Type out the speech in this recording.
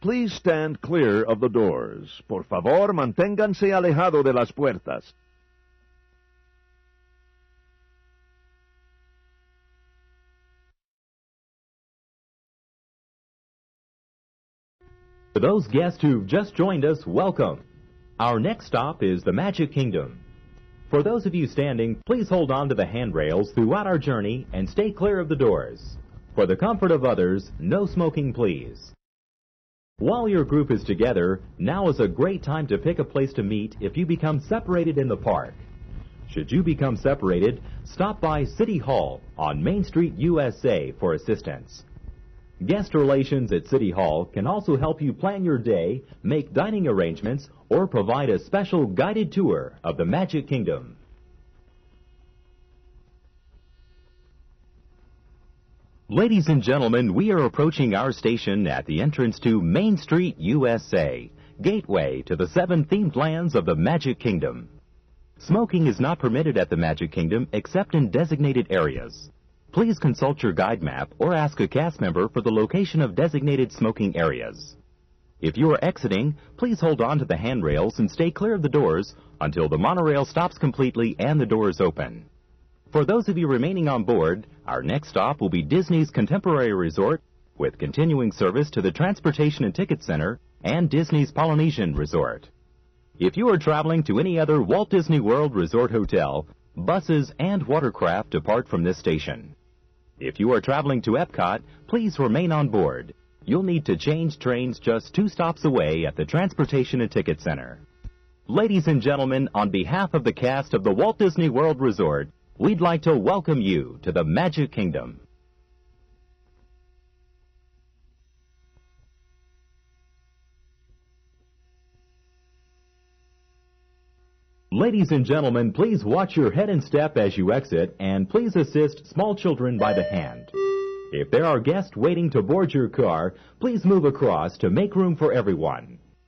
please stand clear of the doors. Por favor, manténganse alejado de las puertas. For those guests who've just joined us, welcome. Our next stop is the Magic Kingdom. For those of you standing, please hold on to the handrails throughout our journey and stay clear of the doors. For the comfort of others, no smoking, please. While your group is together, now is a great time to pick a place to meet if you become separated in the park. Should you become separated, stop by City Hall on Main Street, USA for assistance. Guest relations at City Hall can also help you plan your day, make dining arrangements, or provide a special guided tour of the Magic Kingdom. Ladies and gentlemen, we are approaching our station at the entrance to Main Street, USA, gateway to the 7 themed lands of the Magic Kingdom. Smoking is not permitted at the Magic Kingdom except in designated areas. Please consult your guide map or ask a cast member for the location of designated smoking areas. If you are exiting, please hold on to the handrails and stay clear of the doors until the monorail stops completely and the doors open. For those of you remaining on board, our next stop will be Disney's Contemporary Resort with continuing service to the Transportation and Ticket Center and Disney's Polynesian Resort. If you are traveling to any other Walt Disney World Resort hotel, buses and watercraft depart from this station. If you are traveling to Epcot, please remain on board. You'll need to change trains just 2 stops away at the Transportation and Ticket Center. Ladies and gentlemen, on behalf of the cast of the Walt Disney World Resort, we'd like to welcome you to the Magic Kingdom. Ladies and gentlemen, please watch your head and step as you exit, and please assist small children by the hand. If there are guests waiting to board your car, please move across to make room for everyone.